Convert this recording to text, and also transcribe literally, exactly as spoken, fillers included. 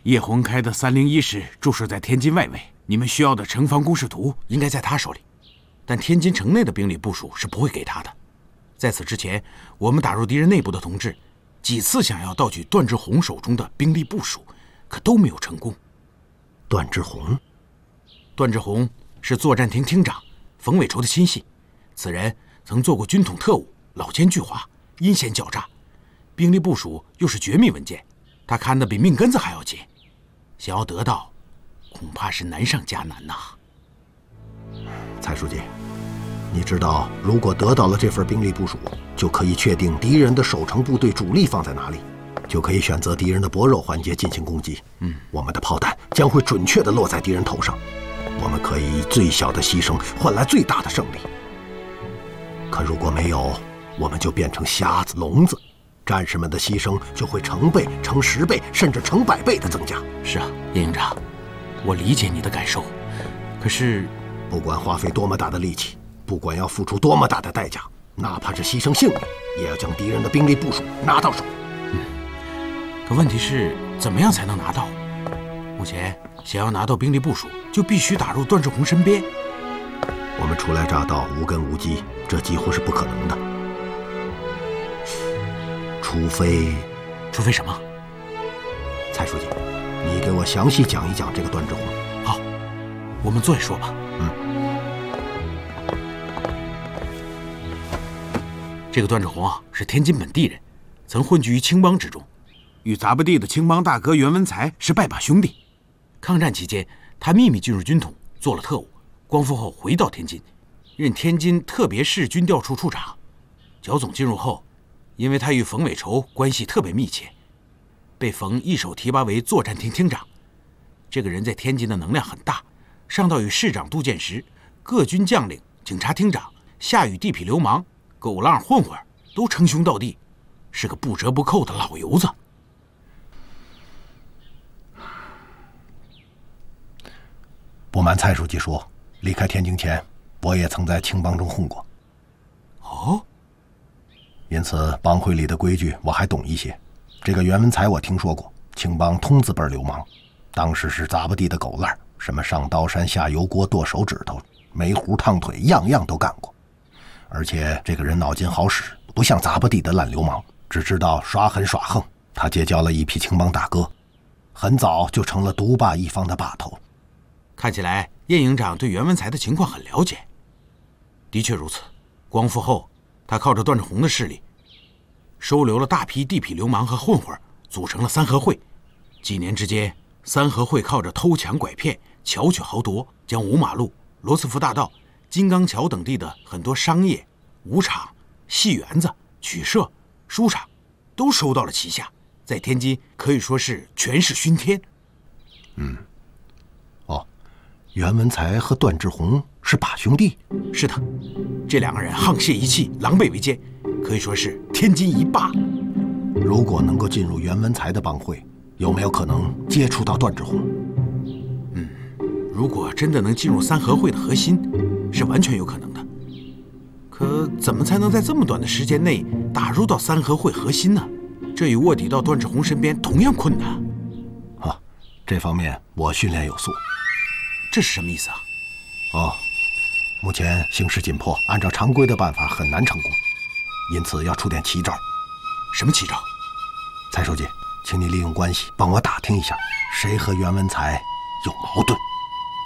叶洪开的三零一师驻守在天津外围，你们需要的城防工事图应该在他手里，但天津城内的兵力部署是不会给他的。在此之前，我们打入敌人内部的同志几次想要盗取段志宏手中的兵力部署，可都没有成功。 段志宏， 段志宏是作战厅厅长冯伟筹的亲信，此人曾做过军统特务，老奸巨猾，阴险狡诈，兵力部署又是绝密文件，他看得比命根子还要紧，想要得到，恐怕是难上加难呐。 蔡书记，你知道，如果得到了这份兵力部署，就可以确定敌人的守城部队主力放在哪里，就可以选择敌人的薄弱环节进行攻击。嗯，我们的炮弹将会准确地落在敌人头上，我们可以以最小的牺牲换来最大的胜利。可如果没有，我们就变成瞎子聋子，战士们的牺牲就会成倍、成十倍，甚至成百倍的增加。 是啊，叶营长，我理解你的感受。可是， 不管花费多么大的力气，不管要付出多么大的代价，哪怕是牺牲性命，也要将敌人的兵力部署拿到手。 嗯，可问题是，怎么样才能拿到？目前想要拿到兵力部署，就必须打入段志宏身边。 我们初来乍到，无根无基，这几乎是不可能的。除非， 除非什么？ 蔡书记，你给我详细讲一讲这个段志宏。 好，我们坐下说吧。 嗯。 这个段志宏啊，是天津本地人，曾混居于青帮之中，与杂不地的青帮大哥袁文才是拜把兄弟。抗战期间，他秘密进入军统，做了特务。光复后回到天津，任天津特别市军调处处长。剿总进入后，因为他与冯伟筹关系特别密切，被冯一手提拔为作战厅厅长。这个人在天津的能量很大，上到与市长杜建时、各军将领、警察厅长，下与地痞流氓、狗浪混混都称兄道弟，是个不折不扣的老油子。 不瞒蔡书记说，离开天津前，我也曾在青帮中混过。 哦， 因此帮会里的规矩我还懂一些。这个袁文才我听说过，青帮通字辈流氓，当时是杂不地的狗烂，什么上刀山下油锅剁手指头，煤糊烫腿，样样都干过。而且这个人脑筋好使，不像杂不地的烂流氓，只知道耍狠耍横。他结交了一批青帮大哥，很早就成了独霸一方的霸头。 看起来叶营长对袁文才的情况很了解。的确如此，光复后他靠着段志宏的势力，收留了大批地痞流氓和混混，组成了三合会。几年之间，三合会靠着偷抢拐骗、巧取豪夺，将五马路、罗斯福大道、金刚桥等地的很多商业、舞场、戏园子、曲社、书场都收到了旗下，在天津可以说是权势熏天。 嗯，哦，袁文才和段志宏是把兄弟？ 是的，这两个人沆瀣一气，狼狈为奸，可以说是天津一霸。 如果能够进入袁文才的帮会，有没有可能接触到段志宏？ 嗯，如果真的能进入三合会的核心，是完全有可能的。可怎么才能在这么短的时间内打入到三合会核心呢？这与卧底到段志宏身边同样困难。 啊，这方面我训练有素。 这是什么意思啊？ 哦，目前形势紧迫，按照常规的办法很难成功，因此要出点奇招。 什么奇招？ 蔡书记，请你利用关系帮我打听一下，谁和袁文才有矛盾。